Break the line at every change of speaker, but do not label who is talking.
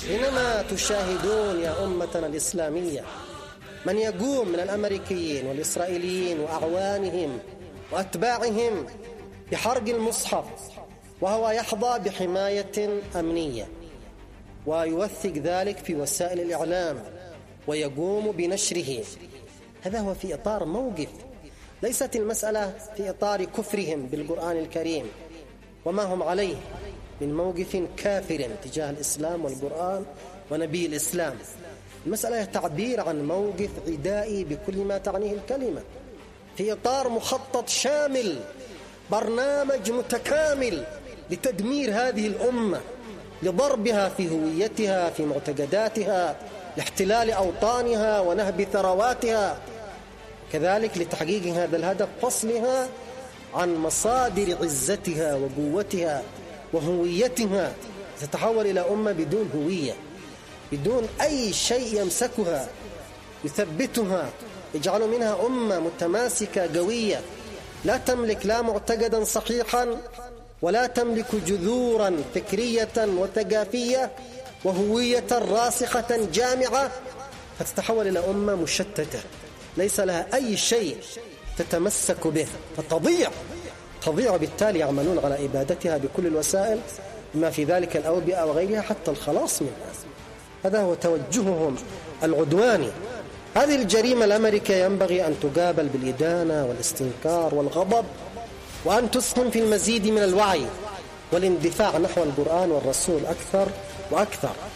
حينما تشاهدون يا أمتنا الإسلامية من يقوم من الأمريكيين والإسرائيليين وأعوانهم وأتباعهم بحرق المصحف وهو يحظى بحماية أمنية ويوثق ذلك في وسائل الإعلام ويقوم بنشره، هذا هو في إطار موقف، ليست المسألة في إطار كفرهم بالقرآن الكريم وما هم عليه من موقف كافر تجاه الإسلام والقرآن ونبي الإسلام. المسألة تعبير عن موقف عدائي بكل ما تعنيه الكلمة في إطار مخطط شامل، برنامج متكامل لتدمير هذه الأمة، لضربها في هويتها، في معتقداتها، لاحتلال أوطانها ونهب ثرواتها، كذلك لتحقيق هذا الهدف فصلها عن مصادر عزتها وقوتها وهويتها، تتحول إلى أمة بدون هوية، بدون أي شيء يمسكها يثبتها، يجعل منها أمة متماسكة قوية لا تملك لا معتقدا صحيحا ولا تملك جذورا فكرية وثقافية وهوية راسخة جامعة، فتتحول إلى أمة مشتتة ليس لها أي شيء تتمسك به، فتضيع، وبالتالي يعملون على إبادتها بكل الوسائل بما في ذلك الأوبئة وغيرها حتى الخلاص منها. هذا هو توجههم العدواني. هذه الجريمة الأمريكية ينبغي أن تقابل بالإدانة والاستنكار والغضب، وأن تسهم في المزيد من الوعي والاندفاع نحو القرآن والرسول أكثر وأكثر.